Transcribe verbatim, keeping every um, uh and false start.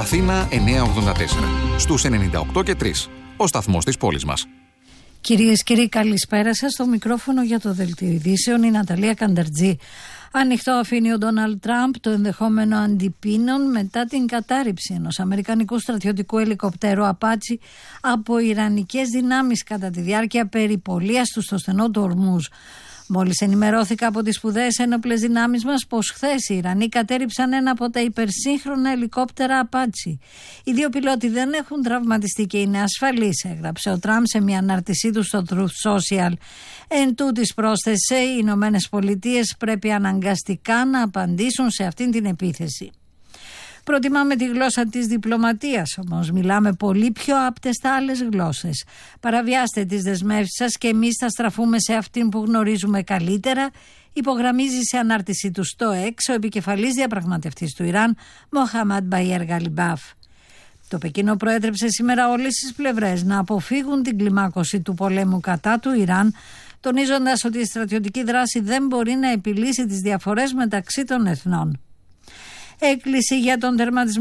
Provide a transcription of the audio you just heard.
Αθήνα εννιακόσια ογδόντα τέσσερα. Στους ενενήντα οκτώ και τρία. Ο σταθμός της πόλης μας. Κυρίες και κύριοι, καλησπέρα σας. Στο μικρόφωνο για το Δελτίο Ειδήσεων η Ναταλία Κανταρτζή. Ανοιχτό αφήνει ο Ντόναλντ Τραμπ το ενδεχόμενο αντιπίνων μετά την κατάρριψη ενός αμερικανικού στρατιωτικού ελικοπτέρου Απάτσι από ιρανικές δυνάμεις κατά τη διάρκεια περιπολίας του στο στενό του Ορμούζ. Μόλις ενημερώθηκα από τις σπουδαίες ένοπλες δυνάμεις μας πως χθες οι Ιρανοί κατέρριψαν ένα από τα υπερσύγχρονα ελικόπτερα Απάτσι. Οι δύο πιλότοι δεν έχουν τραυματιστεί και είναι ασφαλείς, έγραψε ο Τραμπ σε μια ανάρτησή του στο Truth Social. Εν τούτης πρόσθεσε, οι Ηνωμένες Πολιτείες πρέπει αναγκαστικά να απαντήσουν σε αυτήν την επίθεση. Προτιμάμε τη γλώσσα της διπλωματίας, όμως μιλάμε πολύ πιο άπτες στα άλλες γλώσσες. Παραβιάστε τις δεσμεύσεις σας και εμείς θα στραφούμε σε αυτήν που γνωρίζουμε καλύτερα, υπογραμμίζει σε ανάρτησή του στο X ο επικεφαλής διαπραγματευτής του Ιράν, Μοχαμάντ Μπαϊέρ Γαλιμπάφ. Το Πεκίνο προέτρεψε σήμερα όλες τις πλευρές να αποφύγουν την κλιμάκωση του πολέμου κατά του Ιράν, τονίζοντας ότι η στρατιωτική δράση δεν μπορεί να επιλύσει τις διαφορές μεταξύ των εθνών. Έκκληση για τον τερματισμό